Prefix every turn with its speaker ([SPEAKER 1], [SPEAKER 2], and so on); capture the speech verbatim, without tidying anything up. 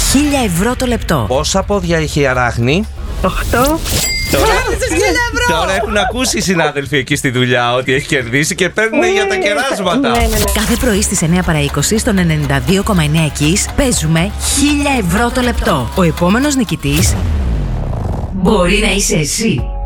[SPEAKER 1] χίλια ευρώ το λεπτό.
[SPEAKER 2] Πόσα πόδια έχει η αράχνη?
[SPEAKER 3] οκτώ.
[SPEAKER 2] Τώρα, τώρα έχουν ακούσει οι συνάδελφοι εκεί στη δουλειά ότι έχει κερδίσει και παίρνουν για τα κεράσματα.
[SPEAKER 3] Ναι, ναι, ναι.
[SPEAKER 1] Κάθε πρωί στις εννιά παρά είκοσι στον ενενήντα δύο κόμμα εννιά Kiss παίζουμε χίλια ευρώ το λεπτό. Ο επόμενος νικητής μπορεί να είσαι εσύ.